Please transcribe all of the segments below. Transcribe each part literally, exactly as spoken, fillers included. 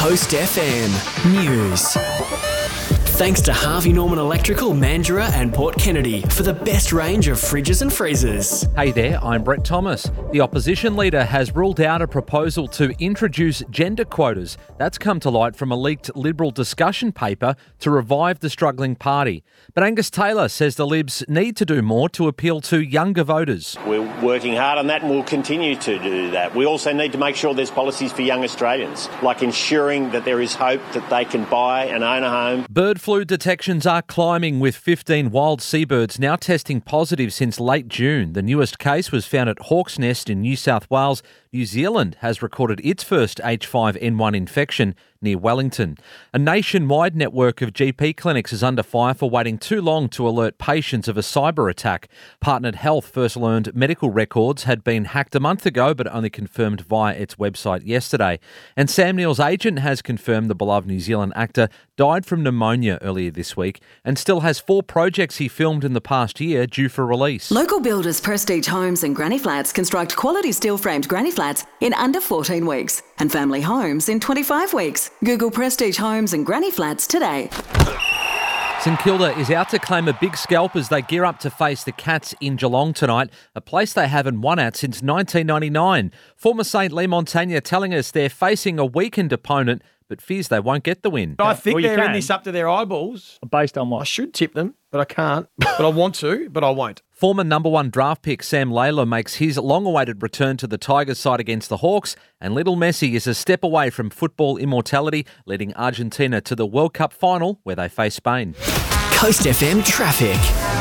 Coast F M News. Thanks to Harvey Norman Electrical, Mandurah and Port Kennedy for the best range of fridges and freezers. Hey there, I'm Brett Thomas. The opposition leader has ruled out a proposal to introduce gender quotas. That's come to light from a leaked Liberal discussion paper to revive the struggling party. But Angus Taylor says the Libs need to do more to appeal to younger voters. We're working hard on that and we'll continue to do that. We also need to make sure there's policies for young Australians, like ensuring that there is hope that they can buy and own a home. Bird flu detections are climbing, with fifteen wild seabirds now testing positive since late June. The newest case was found at Hawk's Nest in New South Wales. New Zealand has recorded its first H five N one infection near Wellington. A nationwide network of G P clinics is under fire for waiting too long to alert patients of a cyber attack. Partnered Health first learned medical records had been hacked a month ago, but only confirmed via its website yesterday. And Sam Neill's agent has confirmed the beloved New Zealand actor died from pneumonia earlier this week and still has four projects he filmed in the past year due for release. Local builders Prestige Homes and Granny Flats construct quality steel-framed granny flats in under fourteen weeks and family homes in twenty-five weeks. Google Prestige Homes and Granny Flats today. St Kilda is out to claim a big scalp as they gear up to face the Cats in Geelong tonight, a place they haven't won at since nineteen ninety-nine. Former Saint Lee Montagna telling us they're facing a weakened opponent, but fears they won't get the win. I think well, they're can. in this up to their eyeballs. Based on I what? should tip them, but I can't. But I want to, but I won't. Former number one draft pick Sam Layla makes his long-awaited return to the Tigers side against the Hawks, and little Messi is a step away from football immortality, leading Argentina to the World Cup final where they face Spain. Coast F M traffic.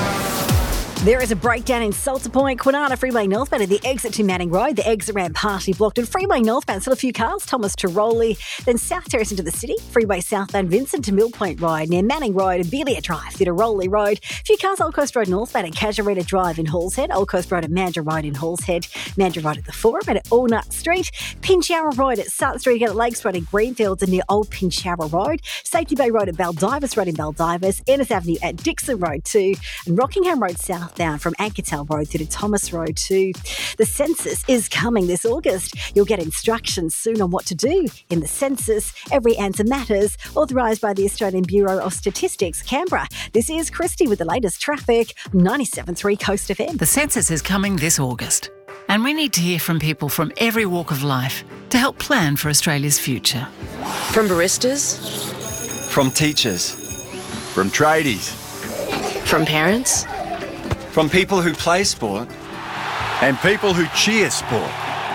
There is a breakdown in Salter Point, Kwinana Freeway northbound at the exit to Manning Road. The exit ramp partially blocked. And Freeway northbound, still a few cars. Thomas to Rowley, then South Terrace into the city. Freeway southbound Vincent to Mill Point Road near Manning Road and Belia Drive through to Rowley Road. A few cars Old Coast Road northbound at Casuarina Drive in Halls Head. Old Coast Road at Mandurah Road in Halls Head. Mandurah Road at the Forum and at Allnut Street. Pinchara Road at Sutton Street again at Lakes Road in Greenfields and near Old Pinchara Road. Safety Bay Road at Baldivis Road in Baldivis. Ennis Avenue at Dixon Road too. And Rockingham Road southbound from Anchortown Road through to Thomas Road too. The census is coming this August. You'll get instructions soon on what to do in the census. Every answer matters. Authorised by the Australian Bureau of Statistics, Canberra. This is Christy with the latest traffic. ninety-seven point three Coast F M. The census is coming this August, and we need to hear from people from every walk of life to help plan for Australia's future. From baristas, from teachers, from tradies, from parents, from people who play sport and people who cheer sport.